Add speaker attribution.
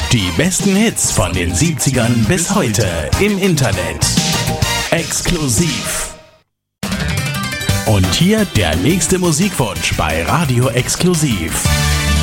Speaker 1: Die besten Hits von den 70ern bis heute im Internet. Exklusiv. Und hier der nächste Musikwunsch bei Radio Exklusiv.